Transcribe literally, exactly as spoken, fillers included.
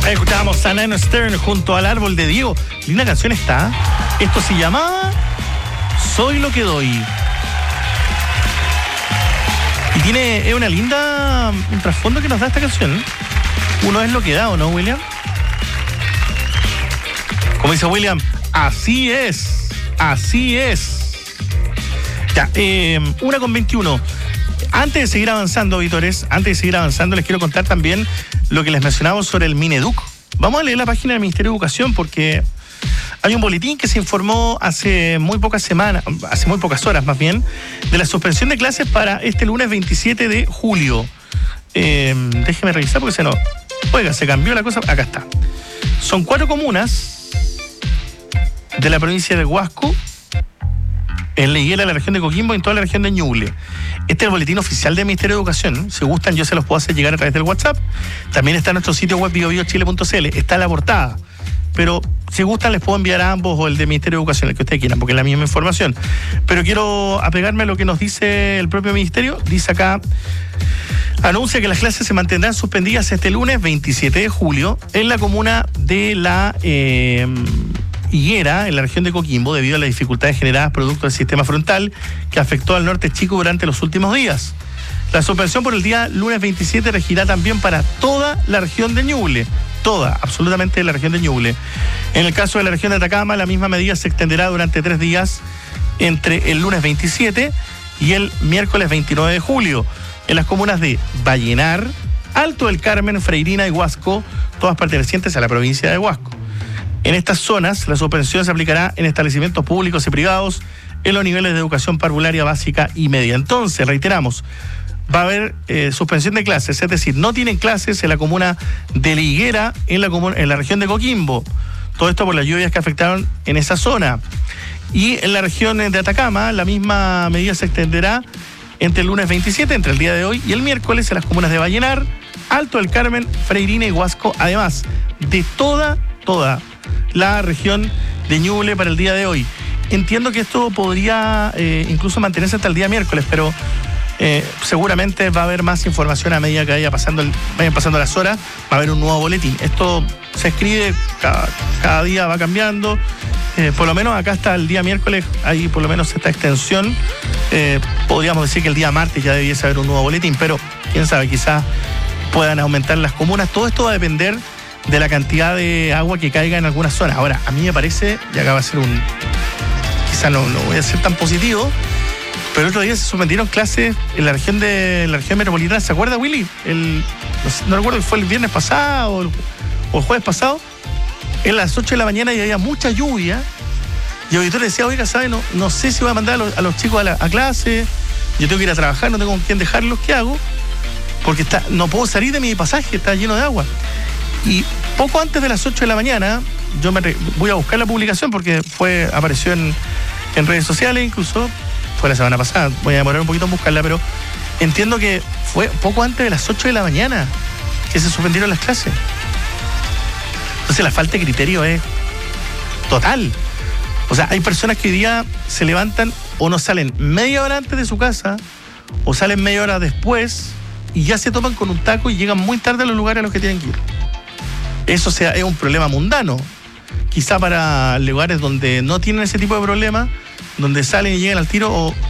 Ahí escuchábamos a Nino Stern junto al árbol de Diego. Linda canción está. Esto se llama Soy lo que doy. Y tiene es una linda un trasfondo que nos da esta canción. Uno es lo que da, ¿o no, William? Como dice William, así es. Así es. Ya, eh, una con veintiuno. Antes de seguir avanzando, auditores, antes de seguir avanzando, les quiero contar también lo que les mencionamos sobre el Mineduc. Vamos a leer la página del Ministerio de Educación porque hay un boletín que se informó hace muy pocas semanas, hace muy pocas horas más bien, de la suspensión de clases para este lunes veintisiete de julio. Eh, déjeme revisar porque se no... Oiga, se cambió la cosa. Acá está. Son cuatro comunas de la provincia de Huasco, en la Higuera, en la región de Coquimbo y en toda la región de Ñuble. Este es el boletín oficial del Ministerio de Educación. Si gustan, yo se los puedo hacer llegar a través del WhatsApp. También está en nuestro sitio web bio bio chile punto c l. Está en la portada. Pero si gustan, les puedo enviar a ambos o el del Ministerio de Educación, el que ustedes quieran, porque es la misma información. Pero quiero apegarme a lo que nos dice el propio Ministerio. Dice acá, anuncia que las clases se mantendrán suspendidas este lunes veintisiete de julio en la comuna de la... Eh, Higuera, en la región de Coquimbo, debido a las dificultades generadas producto del sistema frontal que afectó al norte chico durante los últimos días. La suspensión por el día lunes veintisiete regirá también para toda la región de Ñuble, toda, absolutamente la región de Ñuble. En el caso de la región de Atacama, la misma medida se extenderá durante tres días entre el lunes veintisiete y el miércoles veintinueve de julio, en las comunas de Vallenar, Alto del Carmen, Freirina y Huasco, todas pertenecientes a la provincia de Huasco. En estas zonas, la suspensión se aplicará en establecimientos públicos y privados en los niveles de educación parvularia básica y media. Entonces, reiteramos, va a haber eh, suspensión de clases, es decir, no tienen clases en la comuna de La Higuera, en la, comuna, en la región de Coquimbo. Todo esto por las lluvias que afectaron en esa zona. Y en la región de Atacama, la misma medida se extenderá entre el lunes veintisiete, entre el día de hoy y el miércoles, en las comunas de Vallenar, Alto del Carmen, Freirina y Huasco, además de toda, toda la región de Ñuble para el día de hoy. Entiendo que esto podría eh, incluso mantenerse hasta el día miércoles, pero eh, seguramente va a haber más información a medida que vaya pasando el, vayan pasando las horas, va a haber un nuevo boletín. Esto se escribe, cada, cada día va cambiando, eh, por lo menos acá hasta el día miércoles hay por lo menos esta extensión. Eh, podríamos decir que el día martes ya debiese haber un nuevo boletín, pero quién sabe, quizás puedan aumentar las comunas. Todo esto va a depender de la cantidad de agua que caiga en algunas zonas. Ahora, a mí me parece, y acá va a ser un... Quizá no, no voy a ser tan positivo, pero el otro día se suspendieron clases en la región de en la región metropolitana. ¿Se acuerda, Willy? El, no, sé, no recuerdo si fue el viernes pasado o el, o el jueves pasado. En las ocho de la mañana y había mucha lluvia. Y el auditor decía, oiga, ¿sabe? No, no sé si voy a mandar a los, a los chicos a, la, a clase. Yo tengo que ir a trabajar, no tengo con quién dejarlos. ¿Qué hago? Porque está, no puedo salir de mi pasaje, está lleno de agua. Y poco antes de las ocho de la mañana, yo me re, voy a buscar la publicación porque fue apareció en, en redes sociales incluso, fue la semana pasada, voy a demorar un poquito en buscarla, pero entiendo que fue poco antes de las ocho de la mañana que se suspendieron las clases. Entonces la falta de criterio es total. O sea, hay personas que hoy día se levantan o no salen media hora antes de su casa o salen media hora después y ya se toman con un taco y llegan muy tarde a los lugares a los que tienen que ir. Eso sea, es un problema mundano. Quizá para lugares donde no tienen ese tipo de problemas, donde salen y llegan al tiro, o